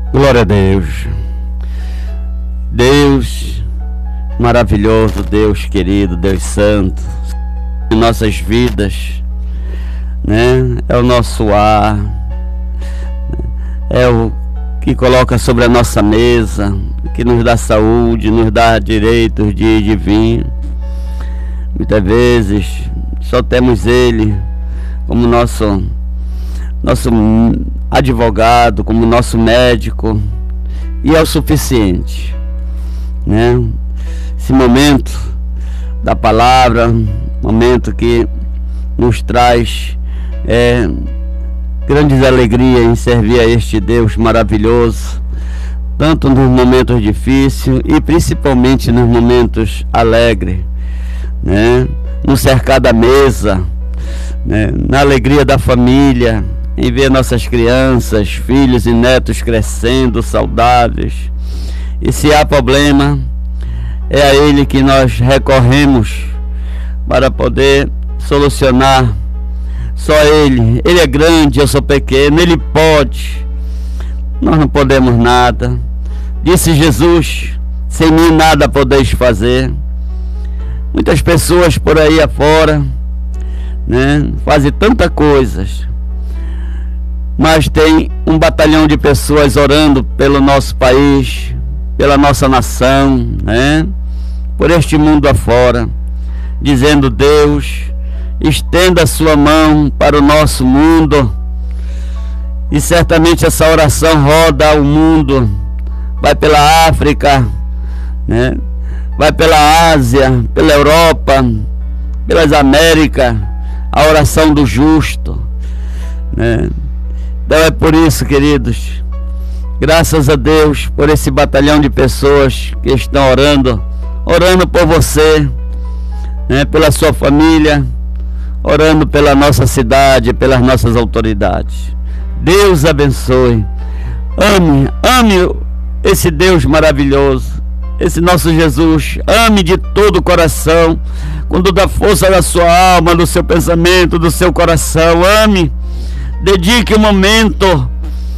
Glória a Deus. Deus maravilhoso, Deus querido, Deus santo, em nossas vidas, né? É o nosso ar, é o que coloca sobre a nossa mesa, que nos dá saúde, nos dá direitos de ir e de vir. Muitas vezes só temos Ele como nosso advogado, como nosso médico, e é o suficiente, né? Esse momento da palavra, momento que nos traz grandes alegrias em servir a este Deus maravilhoso, tanto nos momentos difíceis e principalmente nos momentos alegres, né? No cercar da mesa, né? Na alegria da família, em ver nossas crianças, filhos e netos crescendo saudáveis. E se há problema, é a Ele que nós recorremos para poder solucionar. Só Ele é grande, eu sou pequeno, Ele pode, nós não podemos nada. Disse Jesus: sem mim nada podeis fazer. Muitas pessoas por aí afora, né, fazem tantas coisas, mas tem um batalhão de pessoas orando pelo nosso país, pela nossa nação, né, por este mundo afora, dizendo: Deus, estenda a sua mão para o nosso mundo. E certamente essa oração roda o mundo, vai pela África, né, vai pela Ásia, pela Europa, pelas Américas, a oração do justo, né? Então é por isso, queridos, graças a Deus por esse batalhão de pessoas que estão orando por você, né, pela sua família, orando pela nossa cidade, pelas nossas autoridades. Deus abençoe. Ame esse Deus maravilhoso, esse nosso Jesus. Ame de todo o coração, com toda a força da sua alma, do seu pensamento, do seu coração. Ame. Dedique um momento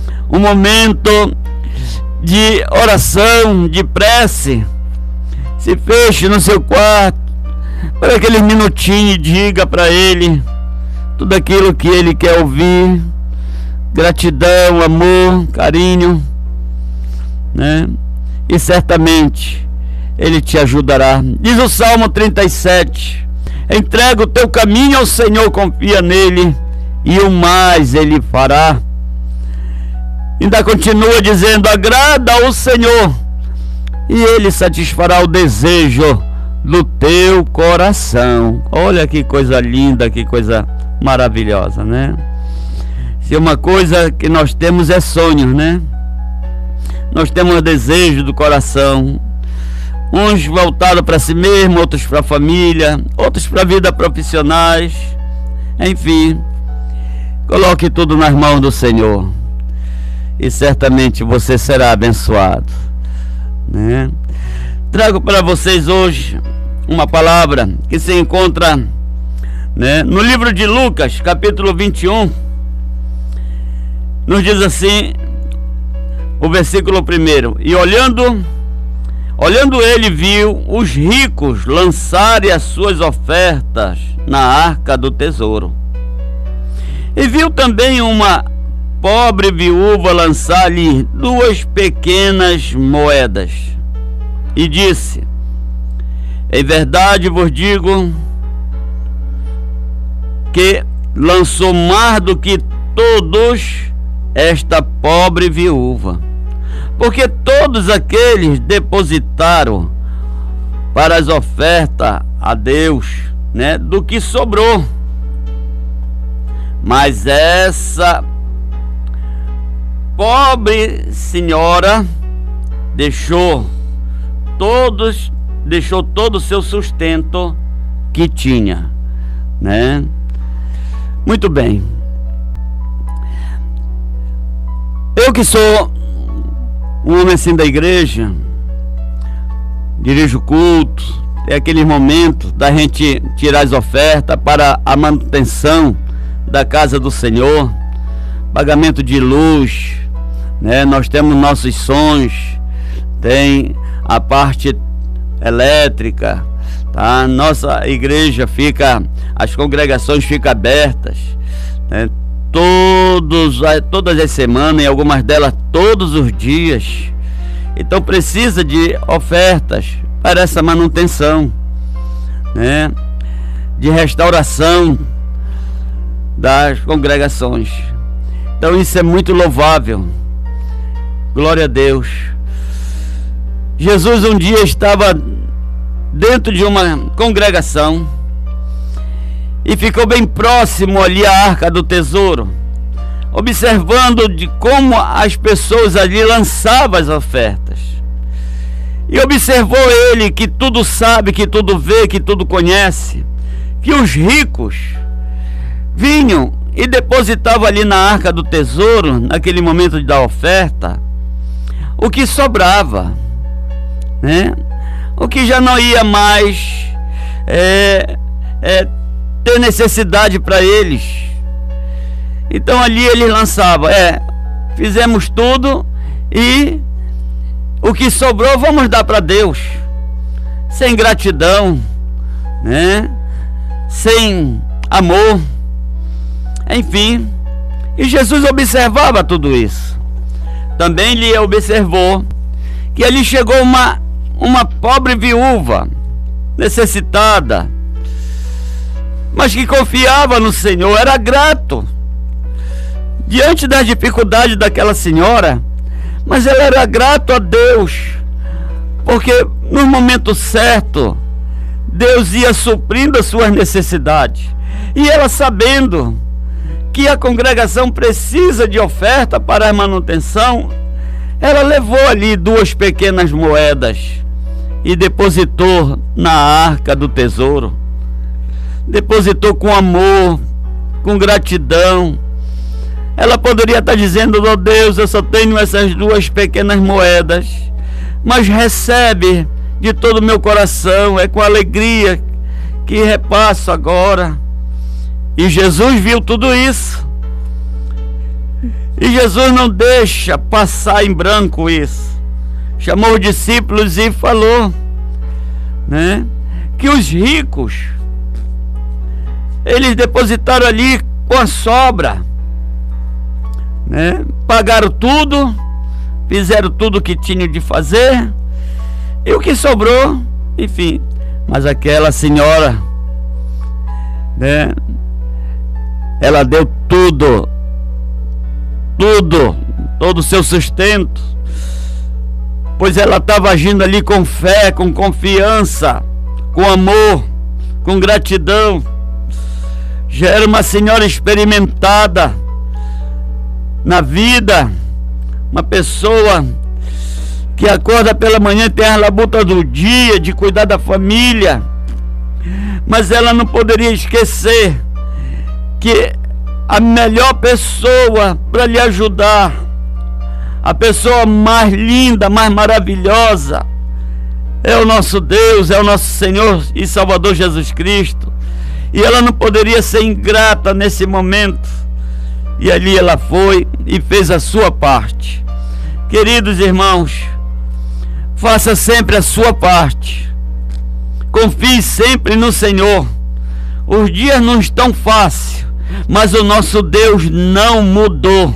de oração, de prece. Se feche no seu quarto por aqueles minutinhos e diga para Ele tudo aquilo que Ele quer ouvir. Gratidão, amor, carinho, né? E certamente Ele te ajudará. Diz o Salmo 37: entrega o teu caminho ao Senhor, confia nele, e o mais Ele fará. Ainda continua dizendo: agrada ao Senhor, e Ele satisfará o desejo do teu coração. Olha que coisa linda, que coisa maravilhosa, né? Se uma coisa que nós temos é sonhos, né? Nós temos o desejo do coração, uns voltados para si mesmo, outros para a família, outros para a vida profissionais. Enfim, coloque tudo nas mãos do Senhor e certamente você será abençoado, né? Trago para vocês hoje uma palavra que se encontra, né, no livro de Lucas, capítulo 21. Nos diz assim o versículo 1: e olhando ele, viu os ricos lançarem as suas ofertas na arca do tesouro, e viu também uma pobre viúva lançar-lhe 2 pequenas moedas, e disse: em verdade vos digo que lançou mais do que todos esta pobre viúva, porque todos aqueles depositaram para as ofertas a Deus, né, do que sobrou, mas essa pobre senhora deixou todo o seu sustento que tinha, né? Muito bem. Eu que sou um homem assim da igreja, dirijo culto, tem aqueles momentos da gente tirar as ofertas para a manutenção da casa do Senhor, pagamento de luz, né? Nós temos nossos sons, tem a parte elétrica, tá? Nossa igreja as congregações ficam abertas, né? Todas as semanas, e algumas delas todos os dias. Então precisa de ofertas para essa manutenção, né? De restauração das congregações. Então isso é muito louvável. Glória a Deus. Jesus um dia estava dentro de uma congregação e ficou bem próximo ali à Arca do Tesouro, observando de como as pessoas ali lançavam as ofertas. E observou ele, que tudo sabe, que tudo vê, que tudo conhece, que os ricos vinham e depositavam ali na Arca do Tesouro, naquele momento da oferta, o que sobrava, né? O que já não ia mais ter necessidade para eles. Então ali eles lançavam, fizemos tudo e o que sobrou vamos dar para Deus, sem gratidão, né? Sem amor, enfim. E Jesus observava tudo isso. Também lhe observou que ali chegou uma pobre viúva, necessitada, mas que confiava no Senhor, era grato diante das dificuldades daquela senhora, mas ela era grato a Deus, porque no momento certo Deus ia suprindo as suas necessidades. E ela, sabendo que a congregação precisa de oferta para a manutenção, ela levou ali 2 pequenas moedas e depositou na Arca do Tesouro. Depositou com amor, com gratidão. Ela poderia estar dizendo: oh Deus, eu só tenho essas 2 pequenas moedas, mas recebe de todo o meu coração, é com alegria que repasso agora. E Jesus viu tudo isso, e Jesus não deixa passar em branco isso. Chamou os discípulos e falou, né, que os ricos, eles depositaram ali com a sobra, né? Pagaram tudo, fizeram tudo o que tinham de fazer, e o que sobrou, enfim. Mas aquela senhora, né, ela deu tudo, todo o seu sustento, pois ela estava agindo ali com fé, com confiança, com amor, com gratidão. Já era uma senhora experimentada na vida, uma pessoa que acorda pela manhã e tem as labutas do dia, de cuidar da família, mas ela não poderia esquecer que a melhor pessoa para lhe ajudar, a pessoa mais linda, mais maravilhosa, é o nosso Deus, é o nosso Senhor e Salvador Jesus Cristo. E ela não poderia ser ingrata nesse momento. E ali ela foi e fez a sua parte. Queridos irmãos, faça sempre a sua parte. Confie sempre no Senhor. Os dias não estão fáceis, mas o nosso Deus não mudou.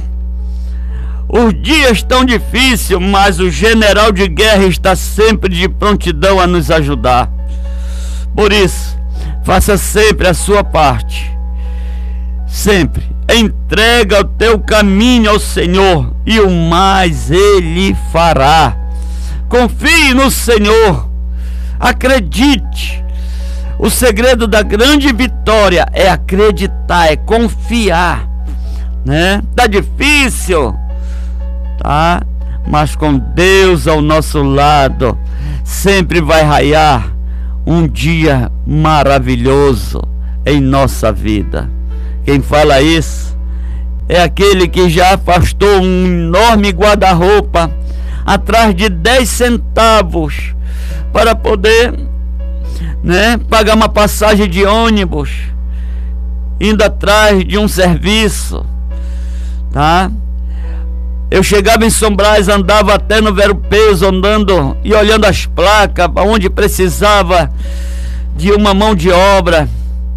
Os dias estão difíceis, mas o general de guerra está sempre de prontidão a nos ajudar. Por isso, faça sempre a sua parte. Sempre entrega o teu caminho ao Senhor e o mais Ele fará. Confie no Senhor. Acredite. O segredo da grande vitória é acreditar, é confiar, né? Tá difícil, tá? Mas com Deus ao nosso lado, sempre vai raiar um dia maravilhoso em nossa vida. Quem fala isso é aquele que já afastou um enorme guarda-roupa atrás de 10 centavos para poder, né, pagar uma passagem de ônibus, indo atrás de um serviço, tá? Eu chegava em São Brás, andava até no Vero Peso, andando e olhando as placas, onde precisava de uma mão de obra.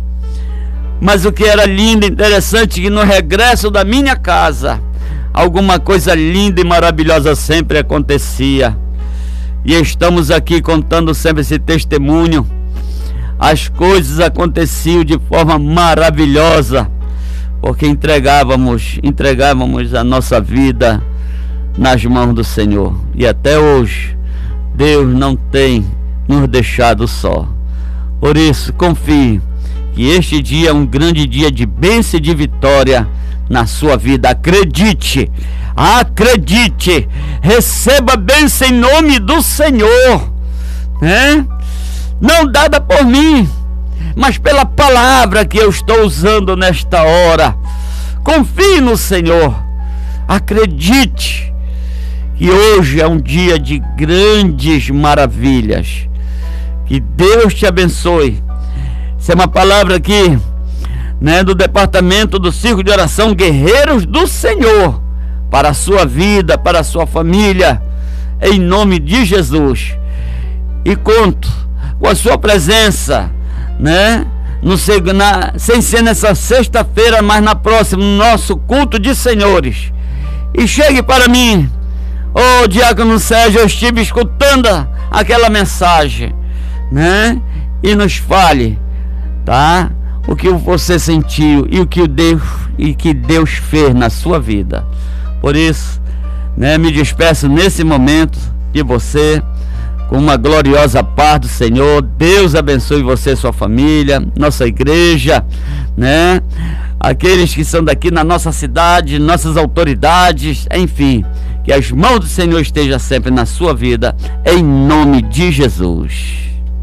Mas o que era lindo e interessante, que no regresso da minha casa, alguma coisa linda e maravilhosa sempre acontecia. E estamos aqui contando sempre esse testemunho. As coisas aconteciam de forma maravilhosa, porque entregávamos a nossa vida nas mãos do Senhor. E até hoje, Deus não tem nos deixado só. Por isso, confie que este dia é um grande dia de bênção e de vitória na sua vida. Acredite, acredite, receba bênção em nome do Senhor, né? Não dada por mim, mas pela palavra que eu estou usando nesta hora. Confie no Senhor, acredite que hoje é um dia de grandes maravilhas. Que Deus te abençoe. Essa é uma palavra aqui, né, do departamento do Círculo de Oração Guerreiros do Senhor, para a sua vida, para a sua família, em nome de Jesus. E conto com a sua presença, né, sem ser nessa sexta-feira, mas na próxima, no nosso culto de senhores. E chegue para mim, Diácono Sérgio, eu estive escutando aquela mensagem, né, e nos fale, tá, o que você sentiu e o que Deus fez na sua vida. Por isso, né, me despeço nesse momento de você com uma gloriosa paz do Senhor. Deus abençoe você e sua família, nossa igreja, né, aqueles que são daqui na nossa cidade, nossas autoridades, enfim, que as mãos do Senhor estejam sempre na sua vida, em nome de Jesus.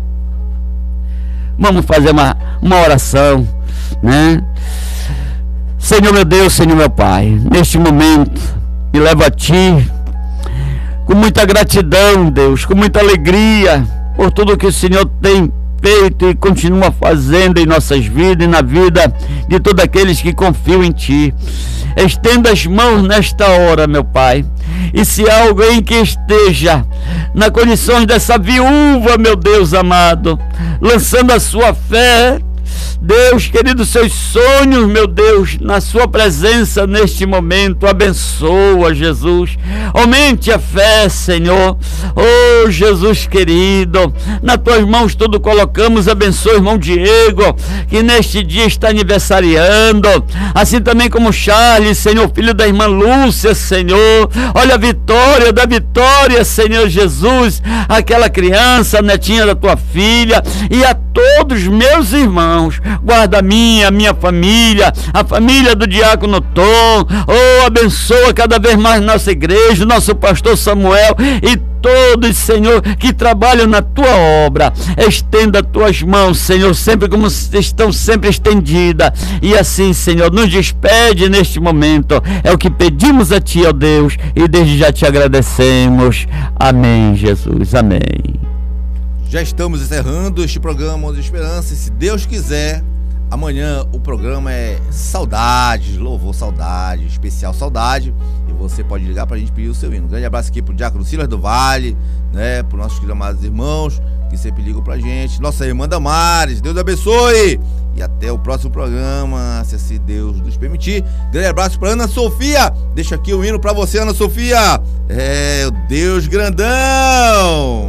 Vamos fazer uma oração, né? Senhor meu Deus, Senhor meu Pai, neste momento me levo a Ti com muita gratidão, Deus, com muita alegria por tudo que o Senhor tem feito e continua fazendo em nossas vidas e na vida de todos aqueles que confiam em Ti. Estenda as mãos nesta hora, meu Pai, e se há alguém que esteja na condição dessa viúva, meu Deus amado, lançando a sua fé, Deus querido, seus sonhos, meu Deus, na sua presença neste momento, abençoa, Jesus, aumente a fé, Senhor. Oh, Jesus querido, nas tuas mãos tudo colocamos. Abençoa o irmão Diego, que neste dia está aniversariando, assim também como Charles, Senhor, filho da irmã Lúcia, Senhor. Olha a Vitória, da Vitória, Senhor Jesus, aquela criança, netinha da tua filha, e a todos meus irmãos. Guarda a minha família, a família do Diácono Tom. Oh, abençoa cada vez mais nossa igreja, nosso pastor Samuel e todos, Senhor, que trabalham na tua obra. Estenda as tuas mãos, Senhor, sempre como estão sempre estendidas. E assim, Senhor, nos despede neste momento. É o que pedimos a Ti, ó Deus, e desde já te agradecemos. Amém, Jesus, amém. Já estamos encerrando este programa de Esperança, e se Deus quiser, amanhã o programa é Saudade, Louvor Saudade, especial Saudade, e você pode ligar pra gente pedir o seu hino. Um grande abraço aqui pro Diácono Silas do Vale, né, pro nossos amados irmãos que sempre ligam pra gente, nossa irmã Damares, Deus abençoe, e até o próximo programa, se assim Deus nos permitir. Grande abraço pra Ana Sofia, deixa aqui o hino pra você, Ana Sofia, o Deus grandão.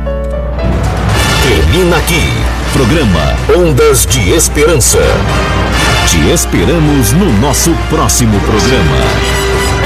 Termina aqui, programa Ondas de Esperança. Te esperamos no nosso próximo programa.